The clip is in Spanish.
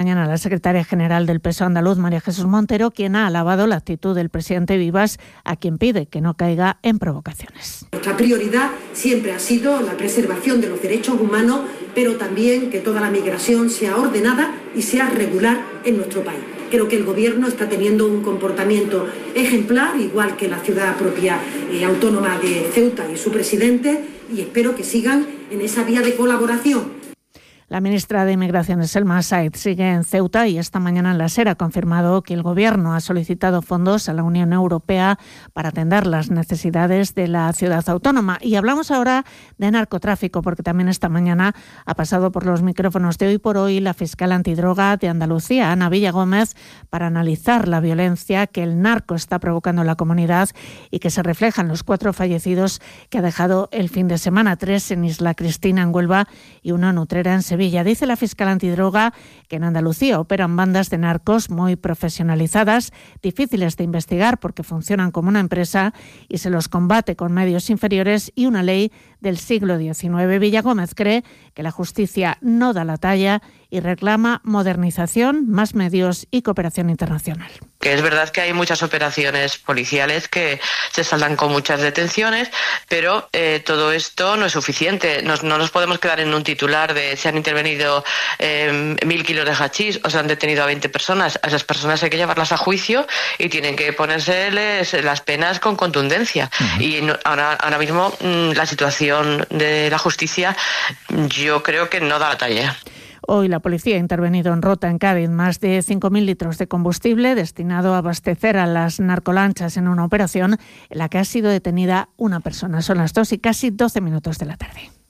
Mañana la secretaria general del PSOE andaluz, María Jesús Montero, quien ha alabado la actitud del presidente Vivas, a quien pide que no caiga en provocaciones. Nuestra prioridad siempre ha sido la preservación de los derechos humanos, pero también que toda la migración sea ordenada y sea regular en nuestro país. Creo que el Gobierno está teniendo un comportamiento ejemplar, igual que la ciudad propia autónoma de Ceuta y su presidente, y espero que sigan en esa vía de colaboración. La ministra de Inmigración, Selma Said, sigue en Ceuta y esta mañana en la SER ha confirmado que el Gobierno ha solicitado fondos a la Unión Europea para atender las necesidades de la ciudad autónoma. Y hablamos ahora de narcotráfico, porque también esta mañana ha pasado por los micrófonos de Hoy por Hoy la fiscal antidroga de Andalucía, Ana Villagómez, para analizar la violencia que el narco está provocando en la comunidad y que se refleja en los 4 fallecidos que ha dejado el fin de semana, 3 en Isla Cristina, en Huelva, y 1 en Utrera, en Sevilla. Dice la fiscal antidroga que en Andalucía operan bandas de narcos muy profesionalizadas, difíciles de investigar porque funcionan como una empresa y se los combate con medios inferiores y una ley del siglo XIX. Villagómez cree que la justicia no da la talla y reclama modernización, más medios y cooperación internacional. Que es verdad que hay muchas operaciones policiales que se saldan con muchas detenciones, pero todo esto no es suficiente. No nos podemos quedar en un titular de se han intervenido 1.000 kilos de hachís o se han detenido a 20 personas. A esas personas hay que llevarlas a juicio y tienen que ponérseles las penas con contundencia. Uh-huh. Y ahora mismo la situación de la justicia yo creo que no da la talla. Hoy la policía ha intervenido en Rota, en Cádiz, más de 5.000 litros de combustible destinado a abastecer a las narcolanchas en una operación en la que ha sido detenida una persona. Son las 2 y casi 12 minutos de la tarde.